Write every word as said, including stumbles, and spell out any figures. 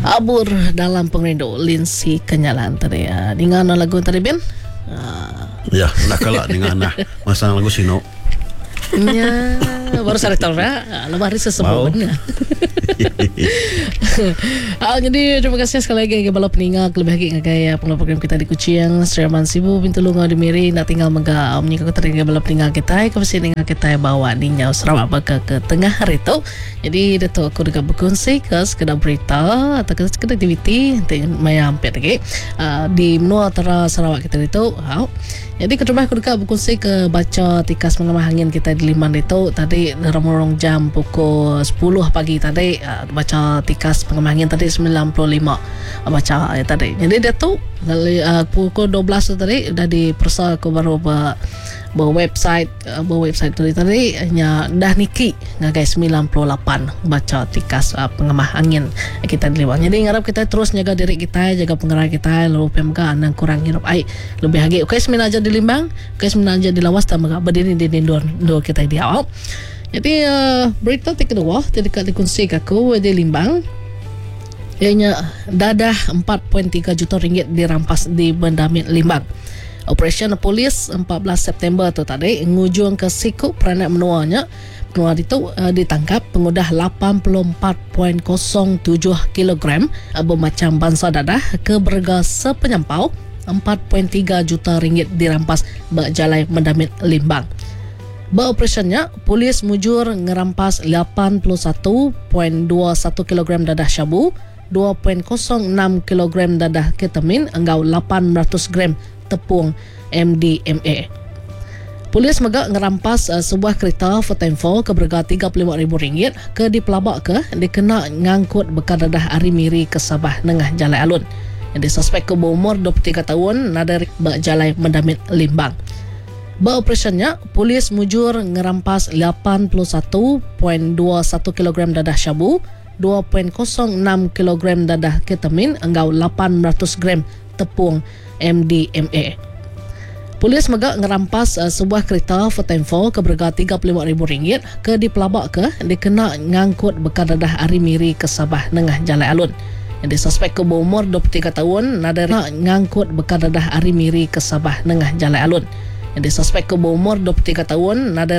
Abur dalam pengrindu Lindsay Kenyalan tadi ya. Dengan lagu tadi Ben. Uh, ya, nak kalah dengan nah masang lagu Sino. Ya, baru saya tahu ya. Lebar sesebut benar. Ah, jadi terima kasih sekali lagi kepada peninggal lebih lagi ngagaya program kita di Kuching Seraman Sibu pintu lunga di Miri nak tinggal mega omnya ko tadi kepada peninggal kita ke sini kita bawa ninya Sarawak ke ke tengah hari tu. Jadi itu aku juga berkongsi ke sekedar berita atau ke sekedar aktiviti maya hampir lagi di menua antara Sarawak kita itu. Jadi kedua aku juga berkongsi ke baca tikas mengamah angin kita di Liman itu tadi dalam rong jam pukul sepuluh pagi tadi uh, baca tikas mengamah angin tadi sembilan puluh lima uh, baca ya tadi. Jadi dia tu uh, pukul dua belas tu tadi dah dipersa ke baru ber, ber website uh, ber website tadi tadi hanya dah niki ngagai sembilan puluh lapan baca tikas uh, pengamah angin kita di Liman. Jadi ngarap kita terus jaga diri kita, jaga pengerai kita, lalu pemka nang kurang hirup ai lebih lagi. Okey sembilan aja di Limbang, okey sembilan aja di Lawas dan berdiri di dindor dua kita di awal. Jadi uh, berita kedua tadi kat dikongsi aku di Limbang ianya dadah empat koma tiga juta ringgit dirampas di Bendamit Limbang. Operasi polis empat belas September tu tadi ngujung ke siku peranak menuanya. Menua itu uh, ditangkap pengudah lapan puluh empat koma kosong tujuh kilogram uh, bermacam bangsa dadah ke berharga sepenyampau empat koma tiga juta ringgit dirampas berjalai Mendamit Limbang. Beroperasinya, polis mujur ngerampas lapan puluh satu koma dua satu kilogram dadah syabu, dua koma kosong enam kilogram dadah ketamin, enggau lapan ratus gram tepung M D M A. Polis megak ngerampas uh, sebuah kereta Fotemfo ke berharga tiga puluh lima ribu ringgit ke di Pelabak ke dikena ngangkut bekal dadah Arimiri ke Sabah Nengah Jalai Alun. Yang disuspek ke berumur dua puluh tiga tahun nadar berjalai Mendamit Limbang. Beroperasinya, polis mujur ngerampas lapan puluh satu koma dua satu kilogram dadah syabu, dua koma kosong enam kilogram dadah ketamin, enggau lapan ratus gram tepung M D M A. Polis megak ngerampas uh, sebuah kereta Fotemfo ke berharga tiga puluh lima ribu ringgit ke di Pelabak ke dikena ngangkut bekal dadah Arimiri ke Sabah Nengah Jalai Alun. Yang disuspek ke berumur dua puluh tiga tahun nadar ngangkut bekal dadah Arimiri ke Sabah Nengah Jalai Alun. Yang disuspek ke berumur dua puluh tiga tahun nadar